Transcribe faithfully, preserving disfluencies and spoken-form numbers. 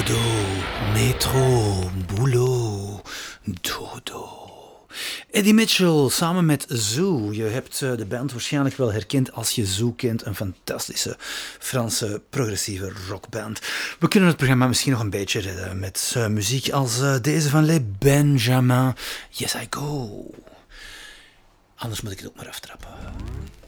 Dodo, metro, boulot, dodo. Eddie Mitchell samen met Zoo. Je hebt de band waarschijnlijk wel herkend als je Zoo kent. Een fantastische Franse progressieve rockband. We kunnen het programma misschien nog een beetje redden met uh, muziek als uh, deze van Les Benjamins. Yes, I go. Anders moet ik het ook maar aftrappen.